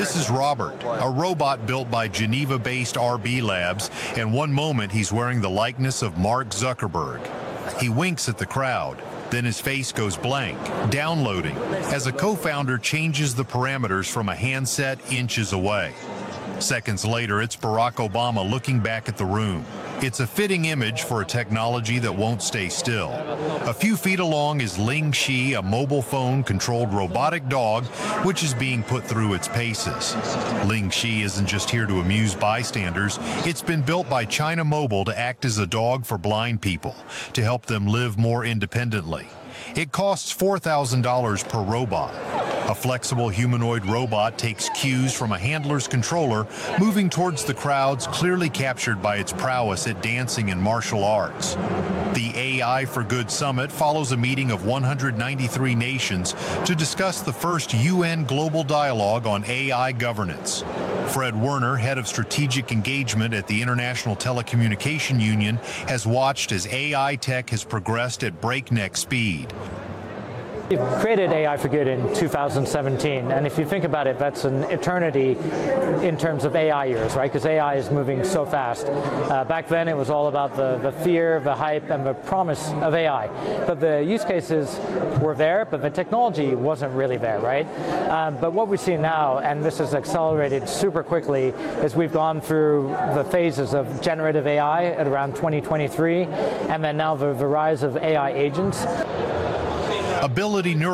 This is Robert, a robot built by Geneva-based RB Labs, and one moment he's wearing the likeness of Mark Zuckerberg. He winks at the crowd, then his face goes blank, downloading, as a co-founder changes the parameters from a handset inches away. Seconds later, it's Barack Obama looking back at the room. It's a fitting image for a technology that won't stay still. A few feet along is Ling Shi, a mobile phone-controlled robotic dog, which is being put through its paces. Ling Shi isn't just here to amuse bystanders. It's been built by China Mobile to act as a dog for blind people, to help them live more independently. It costs $4,000 per robot. A flexible humanoid robot takes cues from a handler's controller, moving towards the crowds clearly captured by its prowess at dancing and martial arts. The AI for Good Summit follows a meeting of 193 nations to discuss the first UN Global Dialogue on AI governance. Fred Werner, head of strategic engagement at the International Telecommunication Union, has watched as AI tech has progressed at breakneck speed. We created AI for Good in 2017, and if you think about it, that's an eternity in terms of AI years, right? Because AI is moving so fast. Back then, it was all about the fear, the hype, and the promise of AI. But the use cases were there, but the technology wasn't really there, right? But what we see now, and this has accelerated super quickly, is we've gone through the phases of generative AI at around 2023, and then now the rise of AI agents. Ability